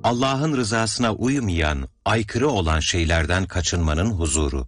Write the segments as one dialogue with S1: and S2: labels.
S1: Allah'ın rızasına uymayan, aykırı olan şeylerden kaçınmanın huzuru.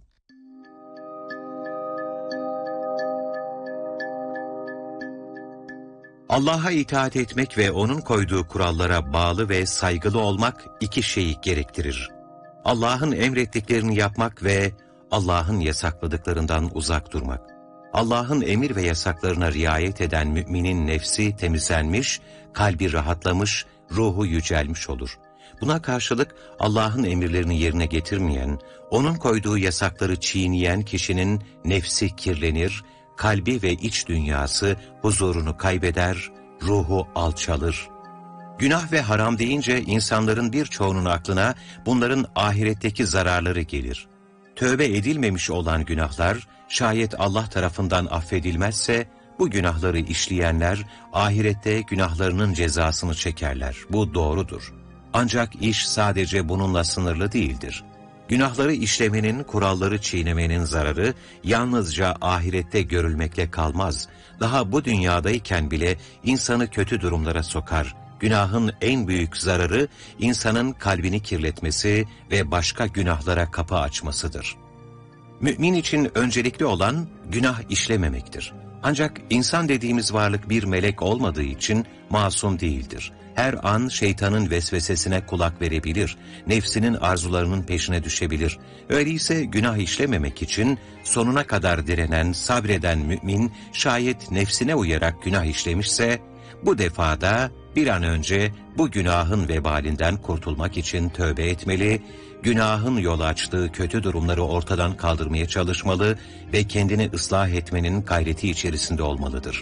S1: Allah'a itaat etmek ve O'nun koyduğu kurallara bağlı ve saygılı olmak iki şeyi gerektirir. Allah'ın emrettiklerini yapmak ve Allah'ın yasakladıklarından uzak durmak. Allah'ın emir ve yasaklarına riayet eden müminin nefsi temizlenmiş, kalbi rahatlamış, ruhu yücelmiş olur. Buna karşılık Allah'ın emirlerini yerine getirmeyen, O'nun koyduğu yasakları çiğneyen kişinin nefsi kirlenir, kalbi ve iç dünyası huzurunu kaybeder, ruhu alçalır. Günah ve haram deyince insanların birçoğunun aklına bunların ahiretteki zararları gelir. Tövbe edilmemiş olan günahlar, şayet Allah tarafından affedilmezse, bu günahları işleyenler ahirette günahlarının cezasını çekerler. Bu doğrudur. Ancak iş sadece bununla sınırlı değildir. Günahları işlemenin, kuralları çiğnemenin zararı yalnızca ahirette görülmekle kalmaz. Daha bu dünyadayken bile insanı kötü durumlara sokar. Günahın en büyük zararı insanın kalbini kirletmesi ve başka günahlara kapı açmasıdır. Mümin için öncelikli olan günah işlememektir. Ancak insan dediğimiz varlık bir melek olmadığı için masum değildir. Her an şeytanın vesvesesine kulak verebilir, nefsinin arzularının peşine düşebilir. Öyleyse günah işlememek için sonuna kadar direnen, sabreden mümin şayet nefsine uyarak günah işlemişse, bu defada bir an önce bu günahın vebalinden kurtulmak için tövbe etmeli, günahın yol açtığı kötü durumları ortadan kaldırmaya çalışmalı ve kendini ıslah etmenin gayreti içerisinde olmalıdır.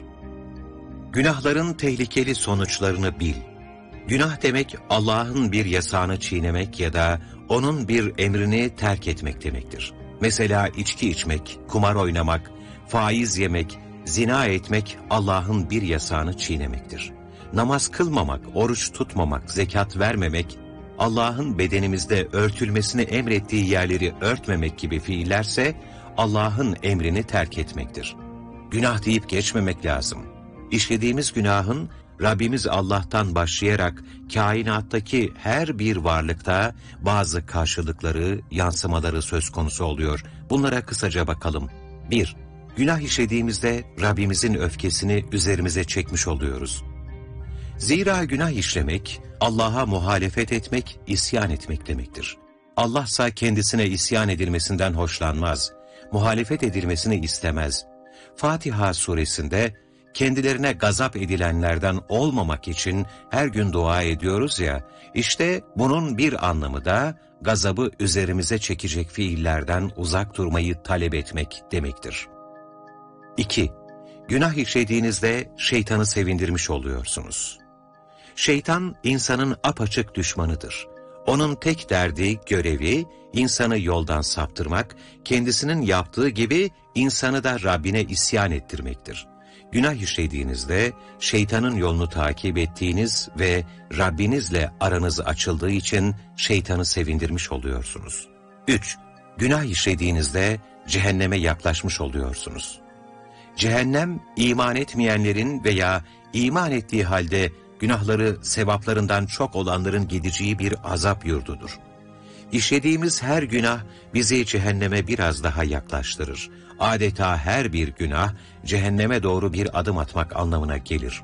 S1: Günahların tehlikeli sonuçlarını bil. Günah demek Allah'ın bir yasağını çiğnemek ya da O'nun bir emrini terk etmek demektir. Mesela içki içmek, kumar oynamak, faiz yemek, zina etmek Allah'ın bir yasağını çiğnemektir. Namaz kılmamak, oruç tutmamak, zekat vermemek, Allah'ın bedenimizde örtülmesini emrettiği yerleri örtmemek gibi fiillerse Allah'ın emrini terk etmektir. Günah deyip geçmemek lazım. İşlediğimiz günahın Rabbimiz Allah'tan başlayarak kainattaki her bir varlıkta bazı karşılıkları, yansımaları söz konusu oluyor. Bunlara kısaca bakalım. 1. Günah işlediğimizde Rabbimizin öfkesini üzerimize çekmiş oluyoruz. Zira günah işlemek, Allah'a muhalefet etmek, isyan etmek demektir. Allah ise kendisine isyan edilmesinden hoşlanmaz, muhalefet edilmesini istemez. Fatiha suresinde, kendilerine gazap edilenlerden olmamak için her gün dua ediyoruz ya, işte bunun bir anlamı da gazabı üzerimize çekecek fiillerden uzak durmayı talep etmek demektir. 2. Günah işlediğinizde şeytanı sevindirmiş oluyorsunuz. Şeytan insanın apaçık düşmanıdır. Onun tek derdi, görevi, insanı yoldan saptırmak, kendisinin yaptığı gibi insanı da Rabbine isyan ettirmektir. Günah işlediğinizde şeytanın yolunu takip ettiğiniz ve Rabbinizle aranız açıldığı için şeytanı sevindirmiş oluyorsunuz. 3. Günah işlediğinizde cehenneme yaklaşmış oluyorsunuz. Cehennem, iman etmeyenlerin veya iman ettiği halde günahları sevaplarından çok olanların gideceği bir azap yurdudur. İşlediğimiz her günah bizi cehenneme biraz daha yaklaştırır. Adeta her bir günah cehenneme doğru bir adım atmak anlamına gelir.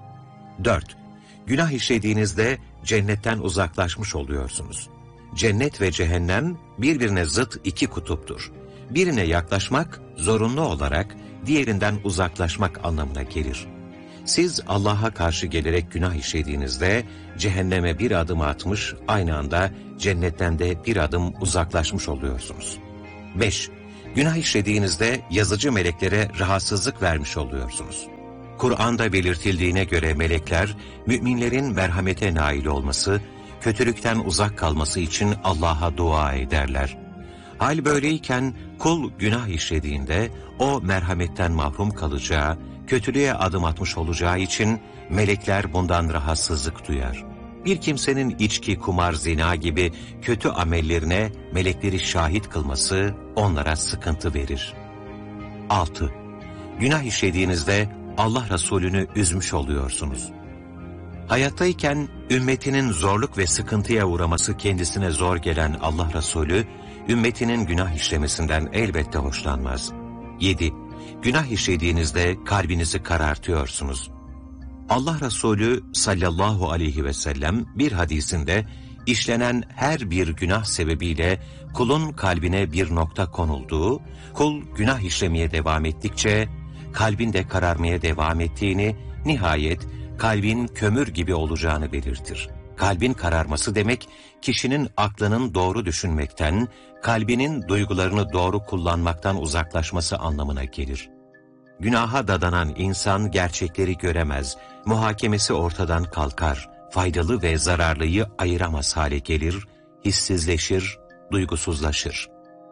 S1: 4. Günah işlediğinizde cennetten uzaklaşmış oluyorsunuz. Cennet ve cehennem birbirine zıt iki kutuptur. Birine yaklaşmak zorunlu olarak diğerinden uzaklaşmak anlamına gelir. Siz Allah'a karşı gelerek günah işlediğinizde cehenneme bir adım atmış, aynı anda cennetten de bir adım uzaklaşmış oluyorsunuz. 5. Günah işlediğinizde yazıcı meleklere rahatsızlık vermiş oluyorsunuz. Kur'an'da belirtildiğine göre melekler, müminlerin merhamete nail olması, kötülükten uzak kalması için Allah'a dua ederler. Hal böyleyken kul günah işlediğinde o merhametten mahrum kalacağı, kötülüğe adım atmış olacağı için melekler bundan rahatsızlık duyar. Bir kimsenin içki, kumar, zina gibi kötü amellerine melekleri şahit kılması onlara sıkıntı verir. 6. Günah işlediğinizde Allah Resulü'nü üzmüş oluyorsunuz. Hayattayken ümmetinin zorluk ve sıkıntıya uğraması kendisine zor gelen Allah Resulü, ümmetinin günah işlemesinden elbette hoşlanmaz. 7. Günah işlediğinizde kalbinizi karartıyorsunuz. Allah Resulü sallallahu aleyhi ve sellem bir hadisinde, işlenen her bir günah sebebiyle kulun kalbine bir nokta konulduğu, kul günah işlemeye devam ettikçe, kalbin de kararmaya devam ettiğini, nihayet kalbin kömür gibi olacağını belirtir. Kalbin kararması demek, kişinin aklının doğru düşünmekten, kalbinin duygularını doğru kullanmaktan uzaklaşması anlamına gelir. Günaha dadanan insan gerçekleri göremez, muhakemesi ortadan kalkar, faydalı ve zararlıyı ayıramaz hale gelir, hissizleşir, duygusuzlaşır.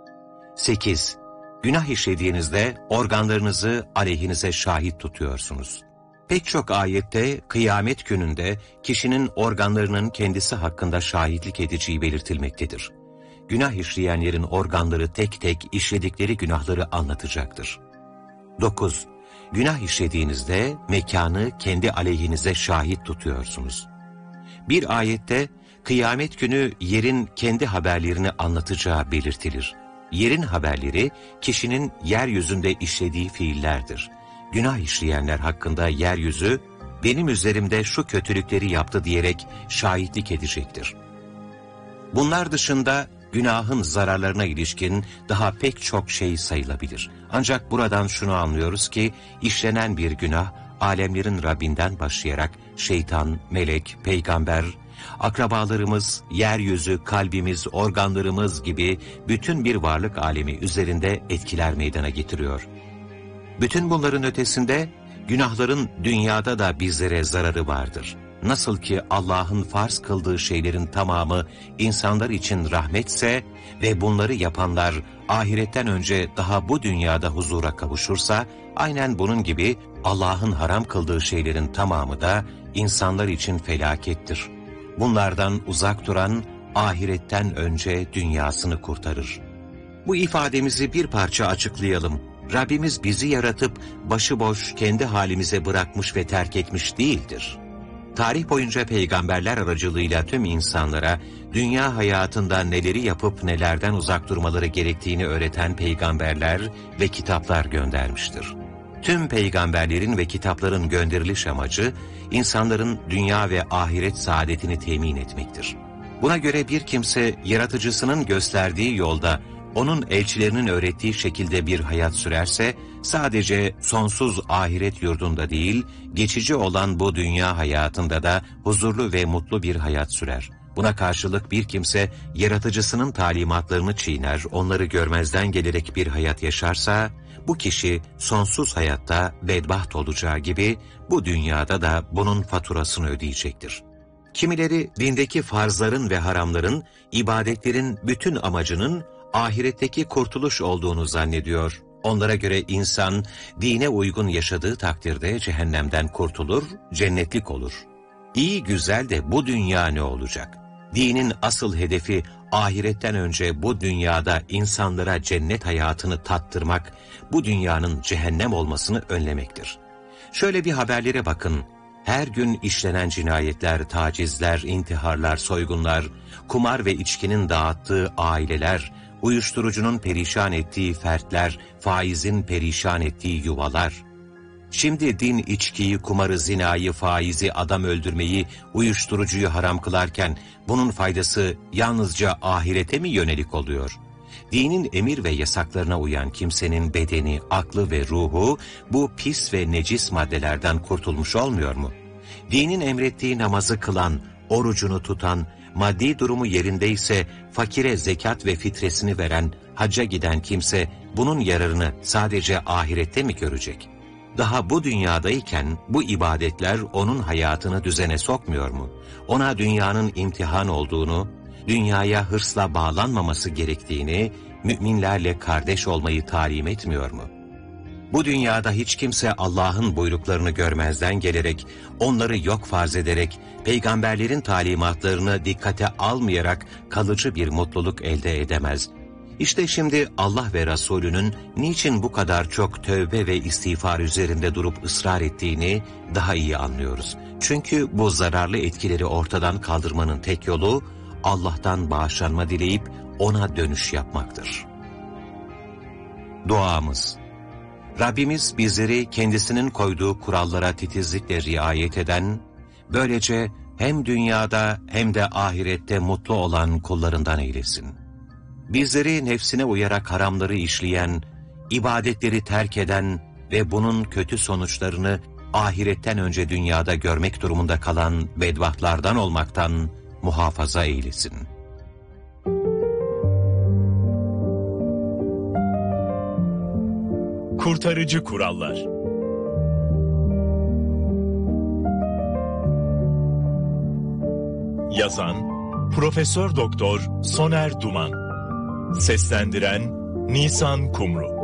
S1: 8. Günah işlediğinizde organlarınızı aleyhinize şahit tutuyorsunuz. Pek çok ayette kıyamet gününde kişinin organlarının kendisi hakkında şahitlik edeceği belirtilmektedir. Günah işleyenlerin organları tek tek işledikleri günahları anlatacaktır. 9. Günah işlediğinizde mekanı kendi aleyhinize şahit tutuyorsunuz. Bir ayette kıyamet günü yerin kendi haberlerini anlatacağı belirtilir. Yerin haberleri kişinin yeryüzünde işlediği fiillerdir. Günah işleyenler hakkında yeryüzü, benim üzerimde şu kötülükleri yaptı diyerek şahitlik edecektir. Bunlar dışında günahın zararlarına ilişkin daha pek çok şey sayılabilir. Ancak buradan şunu anlıyoruz ki, işlenen bir günah, alemlerin Rabbinden başlayarak şeytan, melek, peygamber, akrabalarımız, yeryüzü, kalbimiz, organlarımız gibi bütün bir varlık alemi üzerinde etkiler meydana getiriyor. Bütün bunların ötesinde günahların dünyada da bizlere zararı vardır. Nasıl ki Allah'ın farz kıldığı şeylerin tamamı insanlar için rahmetse ve bunları yapanlar ahiretten önce daha bu dünyada huzura kavuşursa, aynen bunun gibi Allah'ın haram kıldığı şeylerin tamamı da insanlar için felakettir. Bunlardan uzak duran ahiretten önce dünyasını kurtarır. Bu ifademizi bir parça açıklayalım. Rabbimiz bizi yaratıp başıboş kendi halimize bırakmış ve terk etmiş değildir. Tarih boyunca peygamberler aracılığıyla tüm insanlara dünya hayatında neleri yapıp nelerden uzak durmaları gerektiğini öğreten peygamberler ve kitaplar göndermiştir. Tüm peygamberlerin ve kitapların gönderiliş amacı, insanların dünya ve ahiret saadetini temin etmektir. Buna göre bir kimse yaratıcısının gösterdiği yolda, onun elçilerinin öğrettiği şekilde bir hayat sürerse, sadece sonsuz ahiret yurdunda değil, geçici olan bu dünya hayatında da huzurlu ve mutlu bir hayat sürer. Buna karşılık bir kimse, yaratıcısının talimatlarını çiğner, onları görmezden gelerek bir hayat yaşarsa, bu kişi sonsuz hayatta bedbaht olacağı gibi, bu dünyada da bunun faturasını ödeyecektir. Kimileri dindeki farzların ve haramların, ibadetlerin bütün amacının, ahiretteki kurtuluş olduğunu zannediyor. Onlara göre insan, dine uygun yaşadığı takdirde cehennemden kurtulur, cennetlik olur. İyi güzel de bu dünya ne olacak? Dinin asıl hedefi, ahiretten önce bu dünyada insanlara cennet hayatını tattırmak, bu dünyanın cehennem olmasını önlemektir. Şöyle bir haberlere bakın. Her gün işlenen cinayetler, tacizler, intiharlar, soygunlar, kumar ve içkinin dağıttığı aileler, uyuşturucunun perişan ettiği fertler, faizin perişan ettiği yuvalar. Şimdi din içkiyi, kumarı, zinayı, faizi, adam öldürmeyi, uyuşturucuyu haram kılarken bunun faydası yalnızca ahirete mi yönelik oluyor? Dinin emir ve yasaklarına uyan kimsenin bedeni, aklı ve ruhu bu pis ve necis maddelerden kurtulmuş olmuyor mu? Dinin emrettiği namazı kılan, orucunu tutan, maddi durumu yerindeyse fakire zekat ve fitresini veren, hacca giden kimse bunun yararını sadece ahirette mi görecek? Daha bu dünyadayken bu ibadetler onun hayatını düzene sokmuyor mu? Ona dünyanın imtihan olduğunu, dünyaya hırsla bağlanmaması gerektiğini, müminlerle kardeş olmayı talim etmiyor mu? Bu dünyada hiç kimse Allah'ın buyruklarını görmezden gelerek, onları yok farz ederek, peygamberlerin talimatlarını dikkate almayarak kalıcı bir mutluluk elde edemez. İşte şimdi Allah ve Resulünün niçin bu kadar çok tövbe ve istiğfar üzerinde durup ısrar ettiğini daha iyi anlıyoruz. Çünkü bu zararlı etkileri ortadan kaldırmanın tek yolu Allah'tan bağışlanma dileyip ona dönüş yapmaktır. Duamız: Rabbimiz bizleri kendisinin koyduğu kurallara titizlikle riayet eden, böylece hem dünyada hem de ahirette mutlu olan kullarından eylesin. Bizleri nefsine uyarak haramları işleyen, ibadetleri terk eden ve bunun kötü sonuçlarını ahiretten önce dünyada görmek durumunda kalan bedbahtlardan olmaktan muhafaza eylesin.
S2: Kurtarıcı kurallar. Yazan Profesör Doktor Soner Duman. Seslendiren Nisan Kumru.